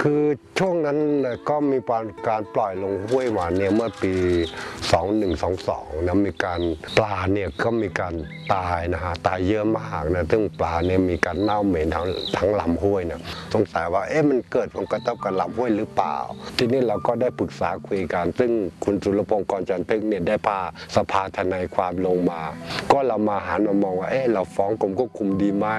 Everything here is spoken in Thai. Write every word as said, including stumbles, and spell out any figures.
คือช่วงนั้นก็มีการปล่อยลงห้วยมาเนี่ยเมื่อปีสองพันหนึ่งร้อยยี่สิบสองนะมีการปลาเนี่ยก็มีการตายนะฮะตายเยอะมากนะซึ่งปลาเนี่ยมีการเน่าเหม็นทั้งทั้งลำห้วยนะสงสัยว่าเอ๊ะมันเกิดผลกระทบกับลำห้วยหรือเปล่าทีนี้เราก็ได้ปรึกษาคุยกันซึ่งคุณสุรพงศ์กรจันทร์เพ็งเนี่ยได้พาสภาทนายความลงมาก็เรามาหันมามองว่าเอ๊ะเราฟ้องกรมควบคุมดีไหม